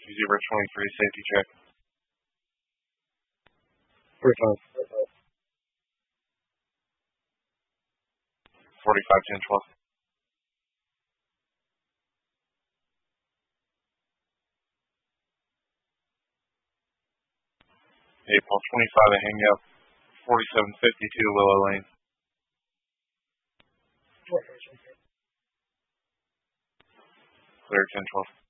Zebra 23, safety check. First time. 45, 10, 12. April 25, I hang up. 4752 Willow Lane. Clear 10, 12.